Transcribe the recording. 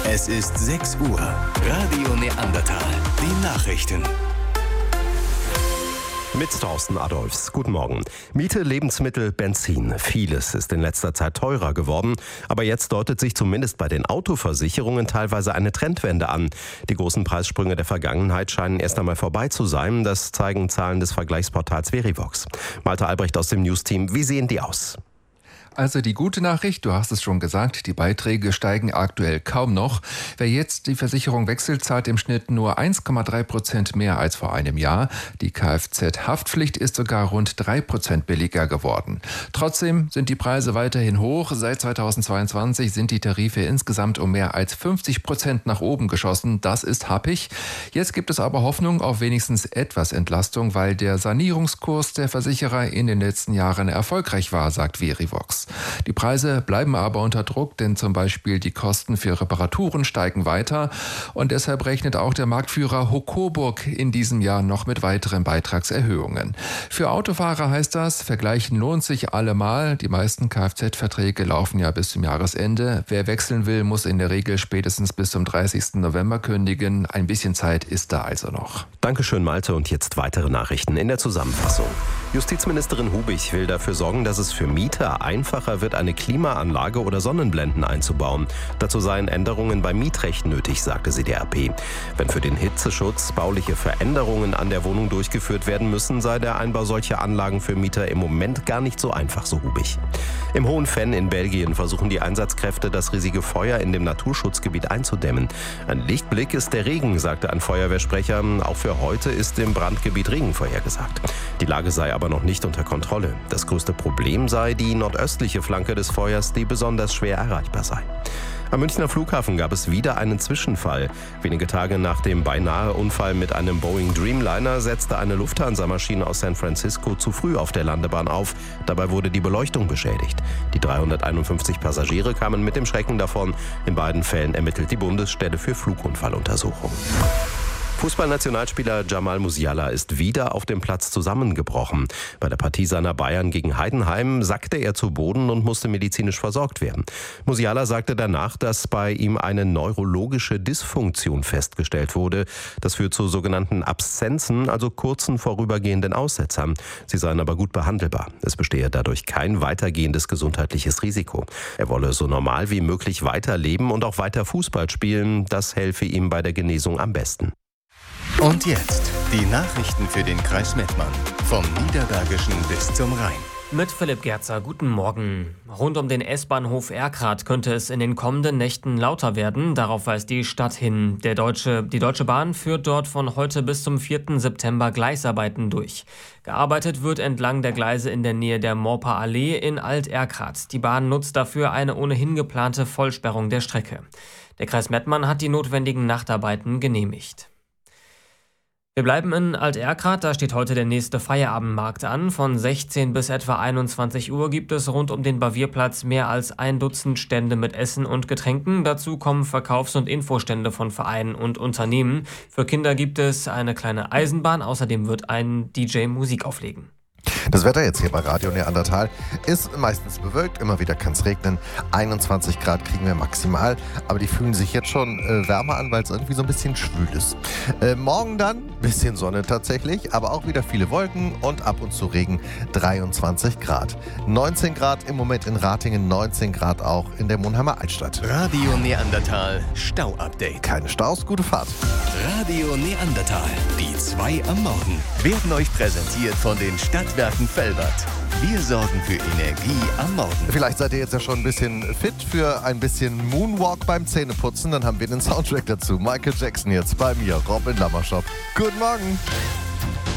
Es ist 6 Uhr. Radio Neandertal. Die Nachrichten. Mit Thorsten Adolfs. Guten Morgen. Miete, Lebensmittel, Benzin. Vieles ist in letzter Zeit teurer geworden. Aber jetzt deutet sich zumindest bei den Autoversicherungen teilweise eine Trendwende an. Die großen Preissprünge der Vergangenheit scheinen erst einmal vorbei zu sein. Das zeigen Zahlen des Vergleichsportals Verivox. Malte Albrecht aus dem News-Team. Wie sehen die aus? Also die gute Nachricht, du hast es schon gesagt, die Beiträge steigen aktuell kaum noch. Wer jetzt die Versicherung wechselt, zahlt im Schnitt nur 1,3% mehr als vor einem Jahr. Die Kfz-Haftpflicht ist sogar rund 3% billiger geworden. Trotzdem sind die Preise weiterhin hoch. Seit 2022 sind die Tarife insgesamt um mehr als 50% nach oben geschossen. Das ist happig. Jetzt gibt es aber Hoffnung auf wenigstens etwas Entlastung, weil der Sanierungskurs der Versicherer in den letzten Jahren erfolgreich war, sagt Verivox. Die Preise bleiben aber unter Druck, denn zum Beispiel die Kosten für Reparaturen steigen weiter und deshalb rechnet auch der Marktführer HOCOBURG in diesem Jahr noch mit weiteren Beitragserhöhungen. Für Autofahrer heißt das, vergleichen lohnt sich allemal. Die meisten Kfz-Verträge laufen ja bis zum Jahresende. Wer wechseln will, muss in der Regel spätestens bis zum 30. November kündigen. Ein bisschen Zeit ist da also noch. Dankeschön, Malte. Und jetzt weitere Nachrichten in der Zusammenfassung. Justizministerin Hubig will dafür sorgen, dass es für Mieter einfacher wird, eine Klimaanlage oder Sonnenblenden einzubauen. Dazu seien Änderungen beim Mietrecht nötig, sagte sie der RP. Wenn für den Hitzeschutz bauliche Veränderungen an der Wohnung durchgeführt werden müssen, sei der Einbau solcher Anlagen für Mieter im Moment gar nicht so einfach, so Hubig. Im Hohen Venn in Belgien versuchen die Einsatzkräfte, das riesige Feuer in dem Naturschutzgebiet einzudämmen. Ein Lichtblick ist der Regen, sagte ein Feuerwehrsprecher. Auch für heute ist im Brandgebiet Regen vorhergesagt. Die Lage sei aber noch nicht unter Kontrolle. Das größte Problem sei die nordöstliche Flanke des Feuers, die besonders schwer erreichbar sei. Am Münchner Flughafen gab es wieder einen Zwischenfall. Wenige Tage nach dem Beinahe-Unfall mit einem Boeing Dreamliner setzte eine Lufthansa-Maschine aus San Francisco zu früh auf der Landebahn auf. Dabei wurde die Beleuchtung beschädigt. Die 351 Passagiere kamen mit dem Schrecken davon. In beiden Fällen ermittelt die Bundesstelle für Flugunfalluntersuchung. Fußballnationalspieler Jamal Musiala ist wieder auf dem Platz zusammengebrochen. Bei der Partie seiner Bayern gegen Heidenheim sackte er zu Boden und musste medizinisch versorgt werden. Musiala sagte danach, dass bei ihm eine neurologische Dysfunktion festgestellt wurde. Das führt zu sogenannten Abszenzen, also kurzen vorübergehenden Aussetzern. Sie seien aber gut behandelbar. Es bestehe dadurch kein weitergehendes gesundheitliches Risiko. Er wolle so normal wie möglich weiterleben und auch weiter Fußball spielen. Das helfe ihm bei der Genesung am besten. Und jetzt die Nachrichten für den Kreis Mettmann. Vom Niederbergischen bis zum Rhein. Mit Philipp Gerzer, guten Morgen. Rund um den S-Bahnhof Erkrath könnte es in den kommenden Nächten lauter werden. Darauf weist die Stadt hin. Die Deutsche Bahn führt dort von heute bis zum 4. September Gleisarbeiten durch. Gearbeitet wird entlang der Gleise in der Nähe der Morper Allee in Alt-Erkrath. Die Bahn nutzt dafür eine ohnehin geplante Vollsperrung der Strecke. Der Kreis Mettmann hat die notwendigen Nachtarbeiten genehmigt. Wir bleiben in Alt-Erkrath, da steht heute der nächste Feierabendmarkt an. Von 16 bis etwa 21 Uhr gibt es rund um den Bavierplatz mehr als 1 Dutzend Stände mit Essen und Getränken. Dazu kommen Verkaufs- und Infostände von Vereinen und Unternehmen. Für Kinder gibt es eine kleine Eisenbahn, außerdem wird ein DJ Musik auflegen. Das Wetter jetzt hier bei Radio Neandertal ist meistens bewölkt, immer wieder kann es regnen. 21 Grad kriegen wir maximal, aber die fühlen sich jetzt schon wärmer an, weil es irgendwie so ein bisschen schwül ist. Morgen dann ein bisschen Sonne tatsächlich, aber auch wieder viele Wolken und ab und zu Regen, 23 Grad. 19 Grad im Moment in Ratingen, 19 Grad auch in der Monheimer Altstadt. Radio Neandertal Stau-Update. Keine Staus, gute Fahrt. Radio Neandertal, die 2 am Morgen, werden euch präsentiert von den Stadtwerken Velbert. Wir sorgen für Energie am Morgen. Vielleicht seid ihr jetzt ja schon ein bisschen fit für ein bisschen Moonwalk beim Zähneputzen. Dann haben wir den Soundtrack dazu. Michael Jackson jetzt bei mir, Robin Lammerschop. Guten Morgen.